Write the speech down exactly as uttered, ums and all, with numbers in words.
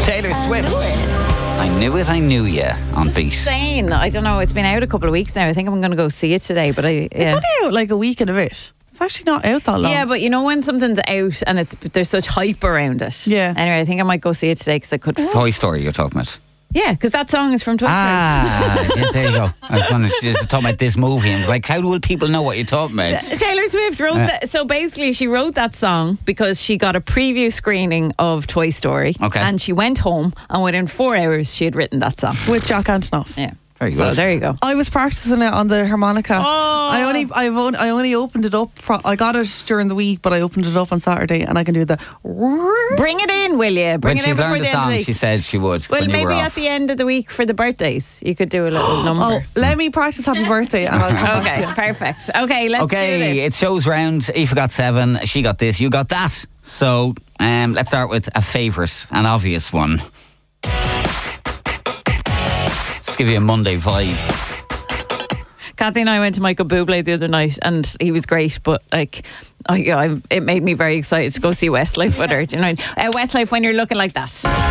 Taylor Swift. I knew it, I knew you on Beat. Insane. I don't know. It's been out a couple of weeks now. I think I'm going to go see it today. But I, yeah. It's only out like a week and a bit. It's actually not out that long. Yeah, but you know when something's out and it's there's such hype around it. Yeah. Anyway, I think I might go see it today because I could. Toy Story you're talking about. Yeah, because that song is from Toy Story. Ah, yeah, there you go. I was wondering, she's talking about this movie and was like, how will people know what you're talking about? Taylor Swift wrote Yeah. that. So basically, she wrote that song because she got a preview screening of Toy Story. Okay. And she went home, and within four hours, she had written that song. With Jack Antonoff. Yeah. Very So good. there you go. I was practicing it on the harmonica. Oh. I only, I've only, I only opened it up. Pro- I got it during the week, but I opened it up on Saturday, and I can do the. Bring it in, will you? Bring When it she in before learned the, the end of song, the week. she said she would. Well, when you were maybe off. at the end of the week for the birthdays, you could do a little number. Oh, let me practice Happy Birthday, and I'll come back Okay, to you. perfect. Okay, let's do Okay, this. it shows round. Aoife got seven, she got this, you got that. So um, let's start with a favourite, an obvious one. Let's give you a Monday vibe. Kathy and I went to Michael Bublé the other night, and he was great. But like, I, I, it made me very excited to go see Westlife with her. Do you know? Uh, Westlife, when you're looking like that.